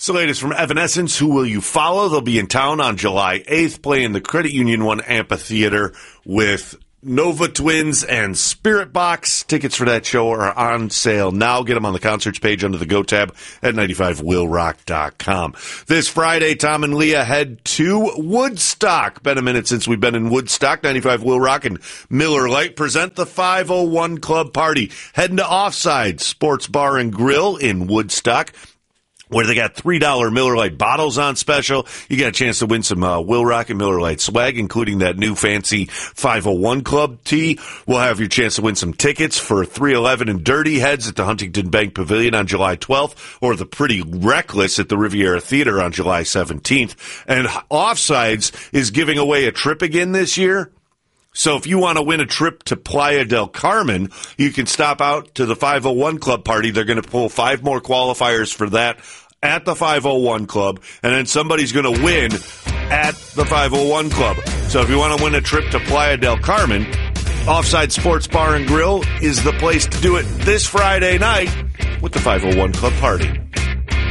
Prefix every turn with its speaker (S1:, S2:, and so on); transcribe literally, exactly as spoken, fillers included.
S1: It's the latest from Evanescence. Who Will You Follow? They'll be in town on July eighth, playing the Credit Union One Amphitheater with Nova Twins and Spirit Box. Tickets for that show are on sale now. Get them on the concerts page under the Go tab at ninety-five will rock dot com. This Friday, Tom and Leah head to Woodstock. Been a minute since we've been in Woodstock. ninety-five Will Rock and Miller Lite present the five oh one Club Party. Heading to Offside Sports Bar and Grill in Woodstock, where they got three dollar Miller Lite bottles on special. You got a chance to win some uh, Will Rock and Miller Lite swag, including that new fancy five oh one Club tee. We'll have your chance to win some tickets for three eleven and Dirty Heads at the Huntington Bank Pavilion on July twelfth, or the Pretty Reckless at the Riviera Theater on July seventeenth. And Offsides is giving away a trip again this year. So if you want to win a trip to Playa del Carmen, you can stop out to the five oh one Club Party. They're going to pull five more qualifiers for that at the five oh one Club, and then somebody's going to win at the five oh one Club. So if you want to win a trip to Playa del Carmen, Offside Sports Bar and Grill is the place to do it this Friday night with the five oh one Club Party.